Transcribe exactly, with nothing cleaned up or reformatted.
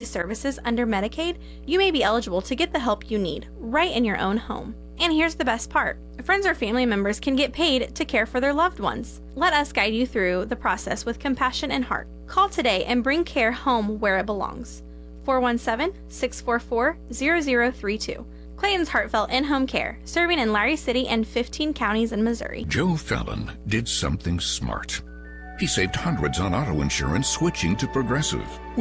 services under Medicaid, you may be eligible to get the help you need right in your own home. And here's the best part. Friends or family members can get paid to care for their loved ones. Let us guide you through the process with compassion and heart. Call today and bring care home where it belongs. four one seven, six four four, zero zero three two. Clayton's Heartfelt In-Home Care, serving in Larry City and fifteen counties in Missouri. Joe Fallon did something smart. He saved hundreds on auto insurance switching to Progressive.